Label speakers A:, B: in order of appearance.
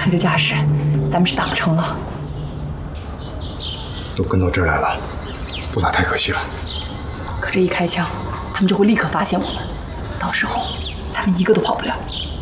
A: 看这架势，咱们是打不成了。
B: 都跟到这儿来了，不打太可惜了。
A: 可这一开枪，他们就会立刻发现我们，到时候咱们一个都跑不了。